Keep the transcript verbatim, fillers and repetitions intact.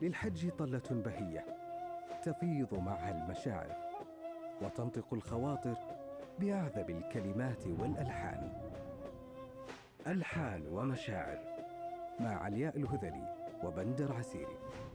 للحج طلة بهية تفيض معها المشاعر وتنطق الخواطر بأعذب الكلمات والألحان. ألحان ومشاعر مع علياء الهذلي وبندر عسيري.